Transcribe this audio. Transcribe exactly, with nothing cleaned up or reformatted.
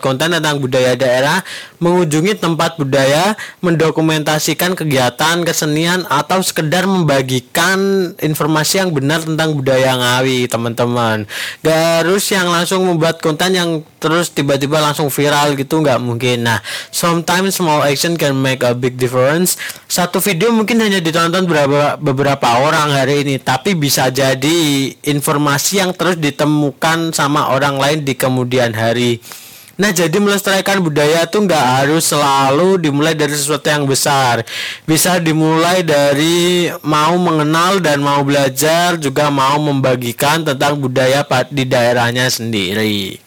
konten tentang budaya daerah, mengunjungi tempat budaya, mendokumentasikan kegiatan kesenian, atau sekedar membagikan informasi yang benar tentang budaya Ngawi, teman-teman. Gak harus yang langsung membuat konten yang terus tiba-tiba langsung viral gitu, nggak mungkin. Nah, sometimes small action can make a big difference. Satu video mungkin hanya ditonton beberapa beberapa orang hari ini, tapi bisa jadi informasi yang terus ditemukan sama orang lain di kemudian hari. Nah, jadi melestarikan budaya tuh nggak harus selalu dimulai dari sesuatu yang besar. Bisa dimulai dari mau mengenal dan mau belajar, juga mau membagikan tentang budaya di daerahnya sendiri.